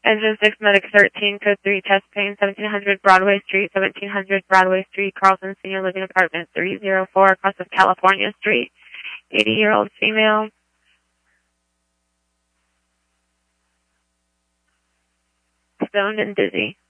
Engine 6, Medic 13, Code 3, Chest Pain, 1700 Broadway Street, 1700 Broadway Street, Carlton Senior Living Apartment, 304 across of California Street. 80-year-old female. Stoned and dizzy.